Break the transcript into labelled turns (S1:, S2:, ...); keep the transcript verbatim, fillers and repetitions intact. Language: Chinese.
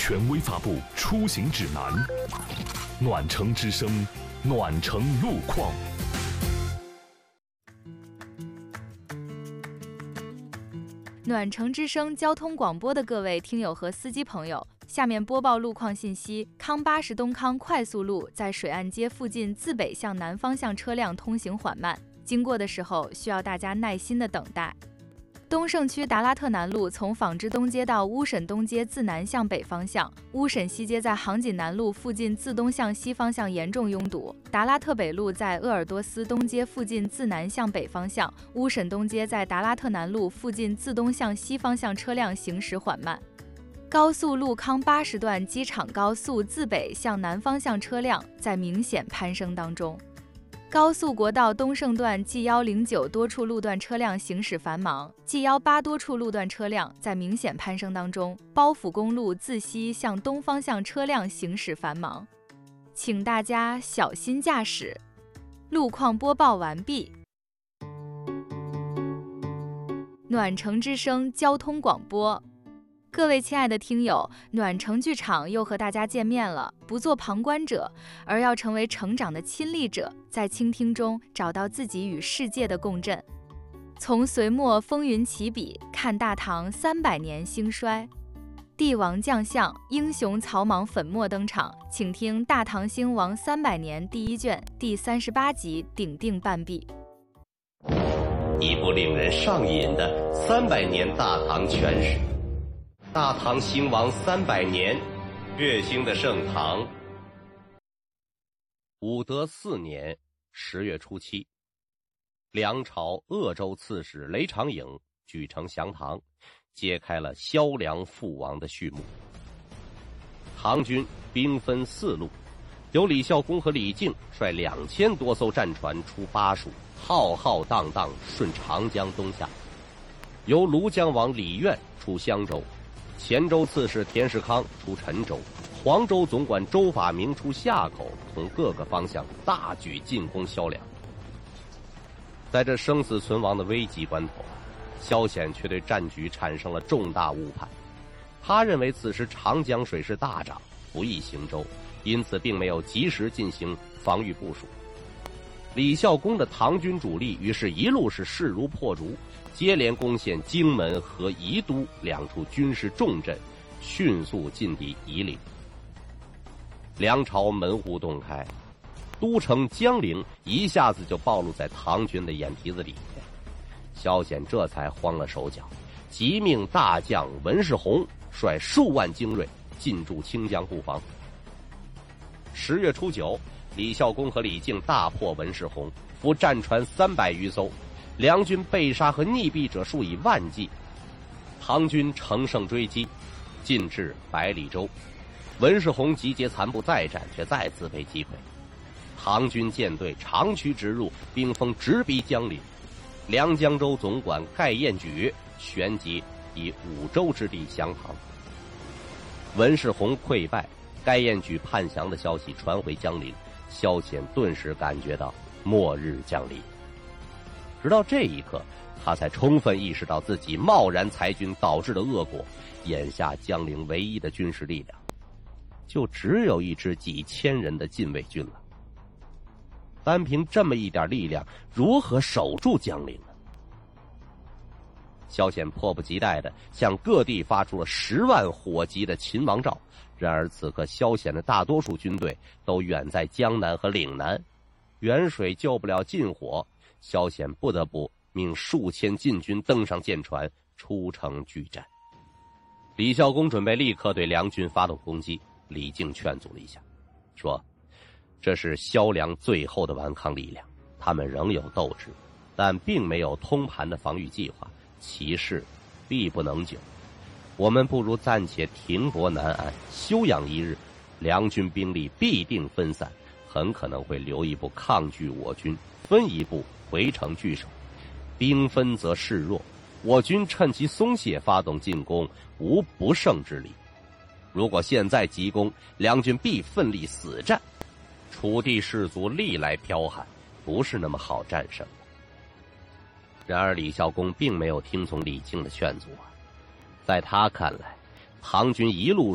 S1: 权威发布出行指南，暖城之声，暖城路况。
S2: 暖城之声交通广播的各位听友和司机朋友，下面播报路况信息：康巴士东康快速路在水岸街附近自北向南方向车辆通行缓慢，经过的时候需要大家耐心的等待。东胜区达拉特南路从纺织东街到乌沈东街自南向北方向，乌沈西街在杭锦南路附近自东向西方向严重拥堵，达拉特北路在鄂尔多斯东街附近自南向北方向，乌沈东街在达拉特南路附近自东向西方向车辆行驶缓慢。高速路康八十段机场高速自北向南方向车辆在明显攀升当中。高速国道东胜段 G 一零九多处路段车辆行驶繁忙 ，G 一八多处路段车辆在明显攀升当中。包府公路自西向东方向车辆行驶繁忙，请大家小心驾驶。路况播报完毕。暖城之声交通广播。各位亲爱的听友，暖城剧场又和大家见面了。不做旁观者，而要成为成长的亲历者，在倾听中找到自己与世界的共振。从隋末风云起笔，看大唐三百年兴衰。帝王将相，英雄草莽粉墨登场，请听《大唐兴亡三百年》第一卷第三十八集鼎鼎半壁。
S3: 一部令人上瘾的三百年大唐全史。大唐兴亡三百年，月兴的盛唐。武德四年十月初七，梁朝鄂州刺史雷长颖举城降唐，揭开了萧梁覆亡的序幕。唐军兵分四路，由李孝恭和李靖率两千多艘战船出巴蜀，浩浩荡荡顺长江东下；由庐江王李渊出襄州，黔州刺史田世康出陈州，黄州总管周法明出夏口，从各个方向大举进攻萧梁。在这生死存亡的危急关头，萧显却对战局产生了重大误判。他认为此时长江水势大涨，不易行舟，因此并没有及时进行防御部署。李孝恭的唐军主力于是一路是势如破竹，接连攻陷荆门和宜都两处军事重镇，迅速进抵夷陵。梁朝门户洞开，都城江陵一下子就暴露在唐军的眼皮子里面。萧显这才慌了手脚，急命大将文世宏率数万精锐进驻清江布防。十月初九，李孝恭和李靖大破文世宏，俘战船三百余艘，梁军被杀和溺毙者数以万计。唐军乘胜追击，进至百里洲。文世宏集结残部再战，却再次被击溃。唐军舰队长驱直入，兵锋直逼江陵。梁江州总管盖彦举旋即以五州之地降唐。文世宏溃败，盖彦举叛降的消息传回江陵，萧显顿时感觉到末日降临。直到这一刻，他才充分意识到自己贸然裁军导致的恶果。眼下江陵唯一的军事力量，就只有一支几千人的禁卫军了。单凭这么一点力量，如何守住江陵呢？萧显迫不及待地向各地发出了十万火急的秦王诏。然而此刻萧显的大多数军队都远在江南和岭南，远水救不了近火，萧显不得不命数千禁军登上舰船出城拒战。李孝恭准备立刻对梁军发动攻击，李靖劝阻了一下，说这是萧梁最后的顽抗力量，他们仍有斗志，但并没有通盘的防御计划，其势必不能久。我们不如暂且停泊南岸，休养一日，梁军兵力必定分散，很可能会留一部抗拒我军，分一部回城据守。兵分则势弱，我军趁其松懈发动进攻，无不胜之理。如果现在急攻，梁军必奋力死战，楚地士卒历来剽悍，不是那么好战胜的。然而李孝恭并没有听从李靖的劝阻啊，在他看来，唐军一路